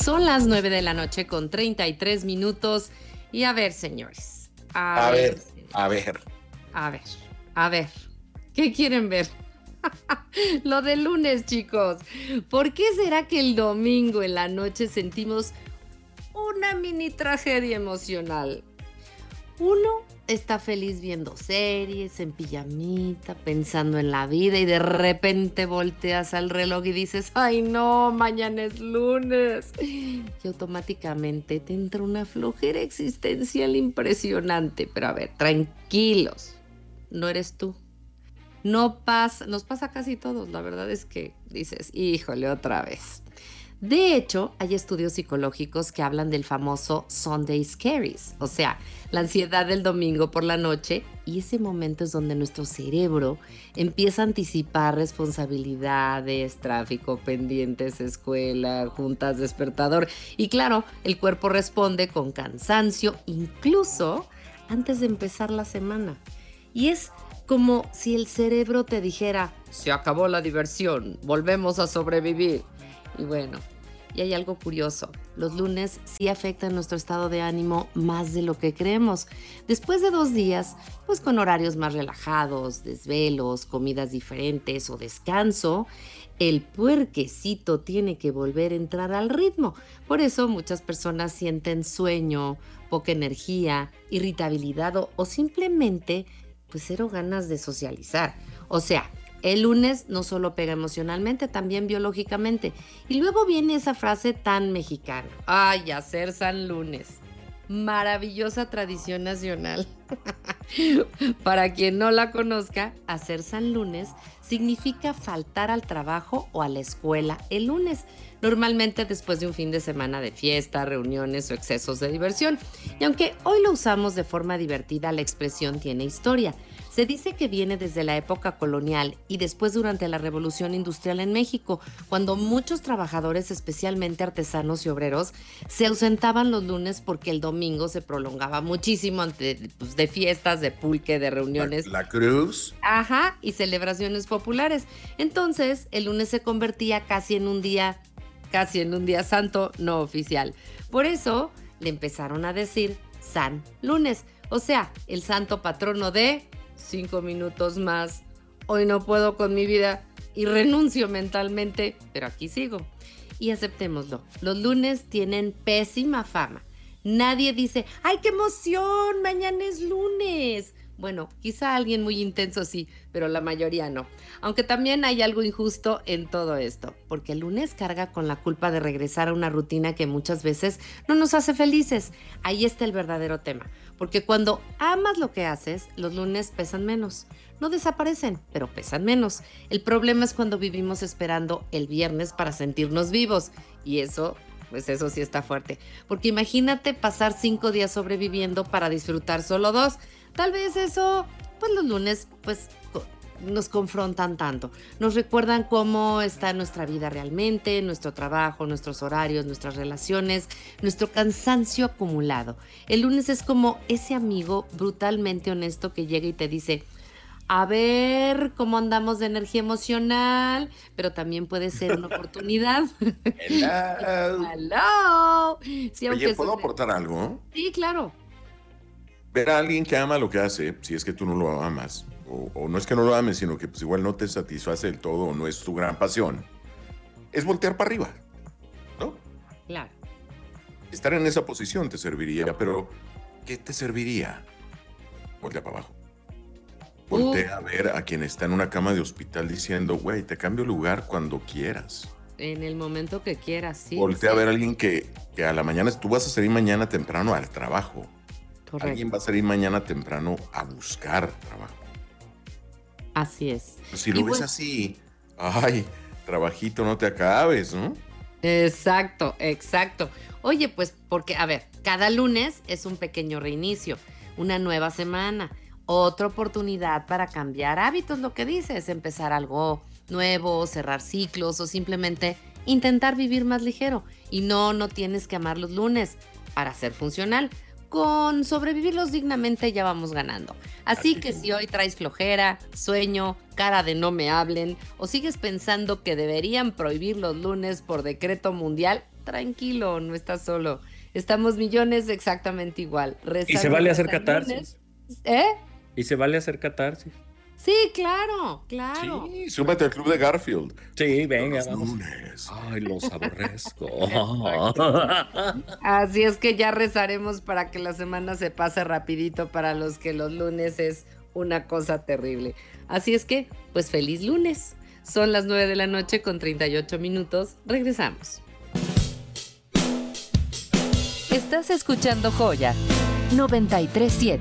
Son las 9 de la noche con 33 minutos. Y a ver, señores. A ver. A ver. A ver. ¿Qué quieren ver? Lo del lunes, chicos. ¿Por qué será que el domingo en la noche sentimos una mini tragedia emocional? Uno está feliz viendo series, en pijamita, pensando en la vida y de repente volteas al reloj y dices, ¡ay no, mañana es lunes! Y automáticamente te entra una flojera existencial impresionante. Pero a ver, tranquilos, no eres tú. No pasa, nos pasa a casi todos, la verdad es que dices, híjole, otra vez. De hecho, hay estudios psicológicos que hablan del famoso Sunday Scaries, o sea, la ansiedad del domingo por la noche, y ese momento es donde nuestro cerebro empieza a anticipar responsabilidades, tráfico, pendientes, escuela, juntas, despertador, y claro, el cuerpo responde con cansancio, incluso antes de empezar la semana. Y es como si el cerebro te dijera, se acabó la diversión, volvemos a sobrevivir. Y bueno, y hay algo curioso, los lunes sí afectan nuestro estado de ánimo más de lo que creemos. Después de 2 días, pues con horarios más relajados, desvelos, comidas diferentes o descanso, el puerquecito tiene que volver a entrar al ritmo. Por eso muchas personas sienten sueño, poca energía, irritabilidad o simplemente pues cero ganas de socializar. O sea, el lunes no solo pega emocionalmente, también biológicamente. Y luego viene esa frase tan mexicana. Ay, hacer San Lunes. Maravillosa tradición nacional. Para quien no la conozca, hacer San Lunes significa faltar al trabajo o a la escuela el lunes, normalmente después de un fin de semana de fiesta, reuniones o excesos de diversión. Y aunque hoy lo usamos de forma divertida, la expresión tiene historia. Se dice que viene desde la época colonial y después durante la Revolución Industrial en México, cuando muchos trabajadores, especialmente artesanos y obreros, se ausentaban los lunes porque el domingo se prolongaba muchísimo pues, de fiestas, de pulque, de reuniones. La cruz. Ajá, y celebraciones populares. Entonces, el lunes se convertía casi en un día santo no oficial. Por eso le empezaron a decir San Lunes, o sea, el santo patrono de 5 minutos más. Hoy no puedo con mi vida y renuncio mentalmente, pero aquí sigo. Y aceptémoslo, los lunes tienen pésima fama. Nadie dice, ¡ay, qué emoción! Mañana es lunes. Bueno, quizá alguien muy intenso sí, pero la mayoría no. Aunque también hay algo injusto en todo esto, porque el lunes carga con la culpa de regresar a una rutina que muchas veces no nos hace felices. Ahí está el verdadero tema, porque cuando amas lo que haces, los lunes pesan menos. No desaparecen, pero pesan menos. El problema es cuando vivimos esperando el viernes para sentirnos vivos, y eso pues eso sí está fuerte. Porque imagínate pasar 5 días sobreviviendo para disfrutar solo 2. Tal vez eso, pues los lunes, pues nos confrontan tanto. Nos recuerdan cómo está nuestra vida realmente, nuestro trabajo, nuestros horarios, nuestras relaciones, nuestro cansancio acumulado. El lunes es como ese amigo brutalmente honesto que llega y te dice, a ver cómo andamos de energía emocional, pero también puede ser una oportunidad. Hello. Hello. Sí, Oye, aunque ¿puedo suene. aportar algo? Sí, claro. Ver a alguien que ama lo que hace, si es que tú no lo amas, o no es que no lo ames, sino que pues igual no te satisface del todo o no es tu gran pasión, es voltear para arriba, ¿no? Claro. Estar en esa posición te serviría, pero ¿qué te serviría? Voltea para abajo. Voltea a ver a quien está en una cama de hospital diciendo, güey, te cambio lugar cuando quieras. En el momento que quieras, sí. Voltea Sí, a ver a alguien que a la mañana, tú vas a salir mañana temprano al trabajo. Alguien correcto. va a salir mañana temprano a buscar trabajo. Así es. Si Y lo ves bueno, así, ay, trabajito, no te acabes, ¿no? exacto, exacto. Oye, pues porque, a ver, cada lunes es un pequeño reinicio, una nueva semana, otra oportunidad para cambiar hábitos, lo que dices, empezar algo nuevo, cerrar ciclos o simplemente intentar vivir más ligero. Y no, no tienes que amar los lunes para ser funcional. con sobrevivirlos dignamente ya vamos ganando. Así que si hoy traes flojera, sueño, cara de no me hablen, o sigues pensando que deberían prohibir los lunes por decreto mundial, tranquilo, no estás solo. Estamos millones exactamente igual. Y se vale hacer hasta el catarsis. lunes. ¿Eh? Y se vale hacer catarsis. Sí, claro, claro. Sí, súmate al club de Garfield. Sí, venga, Los vamos. lunes. Ay, los aborrezco. Así es que ya rezaremos para que la semana se pase rapidito para los que los lunes es una cosa terrible. Así es que, pues feliz lunes. Son las 9 de la noche con 38 minutos. Regresamos. Estás escuchando Joya 93.7.